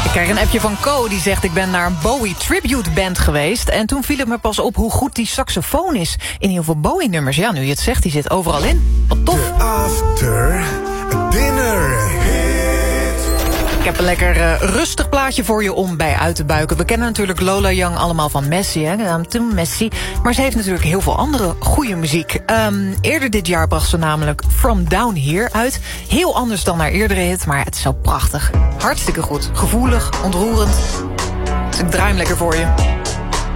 Ik krijg een appje van Co, die zegt... ik ben naar een Bowie tribute band geweest... en toen viel het me pas op hoe goed die saxofoon is... in heel veel Bowie-nummers. Ja, nu je het zegt, die zit overal in. Wat tof. The After Dinner Hit. Ik heb een lekker rustig plaatje voor je om bij uit te buiken. We kennen natuurlijk Lola Young allemaal van Messi, hè? Messi. Maar ze heeft natuurlijk heel veel andere goede muziek. Eerder dit jaar bracht ze namelijk From Down Here uit. Heel anders dan haar eerdere hit, maar het is zo prachtig. Hartstikke goed. Gevoelig, ontroerend. Dus ik draai hem lekker voor je.